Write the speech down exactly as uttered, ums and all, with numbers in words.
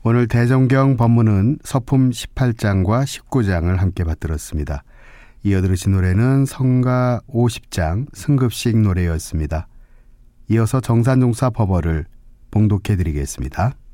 오늘 대정경 법문은 서품 십팔 장과 십구 장을 함께 받들었습니다. 이어 들으신 노래는 성가 오십 장 승급식 노래였습니다. 이어서 정산종사 법어를 봉독해 드리겠습니다.